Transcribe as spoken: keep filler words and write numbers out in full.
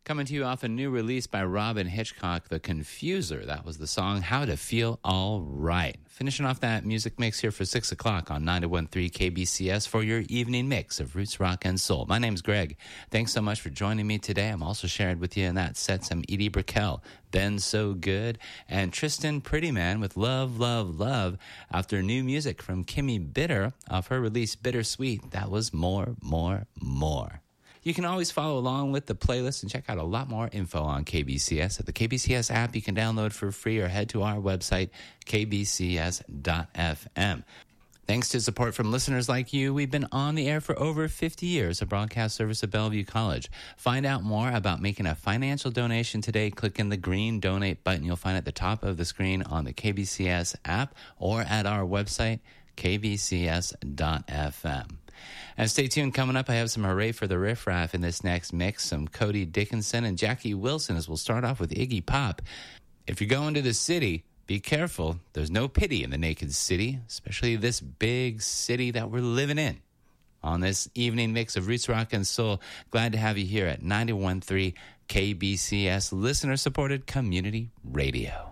Coming to you off a new release by Robin Hitchcock, The Confuser. That was the song, How to Feel All Right. Finishing off that music mix here for six o'clock on ninety-one point three K B C S for your evening mix of roots, rock, and soul. My name's Greg. Thanks so much for joining me today. I'm also sharing with you in that set some Edie Brickell, Been So Good, and Tristan Prettyman with Love, Love, Love after new music from Kimmy Bitter off her release Bittersweet. That was More, More, More. You can always follow along with the playlist and check out a lot more info on K B C S at the K B C S app you can download for free or head to our website, k b c s dot f m. Thanks to support from listeners like you, we've been on the air for over fifty years, a broadcast service of Bellevue College. Find out more about making a financial donation today. Click in the green donate button you'll find at the top of the screen on the K B C S app or at our website, k b c s dot f m. And stay tuned. Coming up, I have some Hooray for the Riff Raff in this next mix, some Cody Dickinson and Jackie Wilson, as we'll start off with Iggy Pop. If you're going to the city, be careful. There's no pity in the naked city, especially this big city that we're living in. On this evening mix of Roots, Rock, and Soul, glad to have you here at ninety-one point three K B C S, listener-supported community radio.